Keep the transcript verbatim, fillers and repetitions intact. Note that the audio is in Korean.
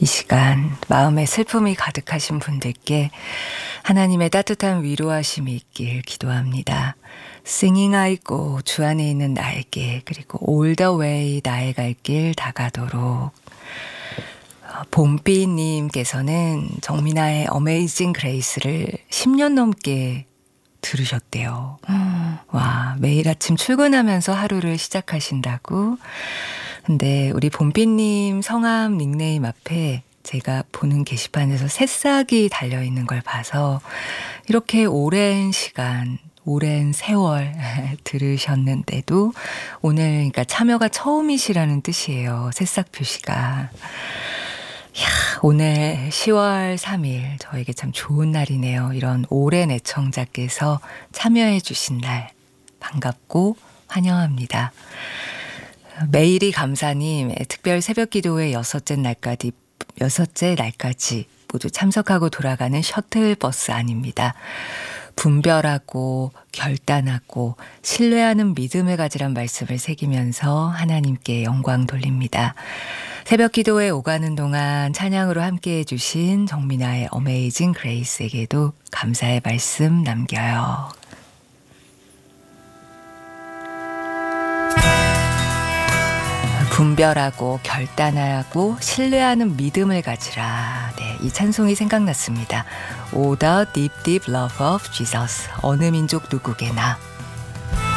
이 시간 마음에 슬픔이 가득하신 분들께 하나님의 따뜻한 위로하심이 있길 기도합니다. Singing I Go, 주 안에 있는 나에게, 그리고 All the Way, 나의 갈 길 다가도록. 봄비님께서는 정민아의 Amazing Grace를 십 년 넘게 들으셨대요. 음. 와, 매일 아침 출근하면서 하루를 시작하신다고. 근데 우리 봄비님 성함 닉네임 앞에 제가 보는 게시판에서 새싹이 달려있는 걸 봐서 이렇게 오랜 시간, 오랜 세월 들으셨는데도 오늘 그러니까 참여가 처음이시라는 뜻이에요. 새싹 표시가. 이야, 오늘 시월 삼일 저에게 참 좋은 날이네요. 이런 오랜 애청자께서 참여해 주신 날 반갑고 환영합니다. 매일이 감사님, 특별 새벽 기도회 여섯째 날까지, 여섯째 날까지 모두 참석하고 돌아가는 셔틀버스 아닙니다. 분별하고 결단하고 신뢰하는 믿음을 가지란 말씀을 새기면서 하나님께 영광 돌립니다. 새벽 기도회 오가는 동안 찬양으로 함께해 주신 정민아의 Amazing Grace에게도 감사의 말씀 남겨요. 분별하고 결단하고 신뢰하는 믿음을 가지라. 네, 이 찬송이 생각났습니다. Oh, the deep, deep love of Jesus. 어느 민족 누구게나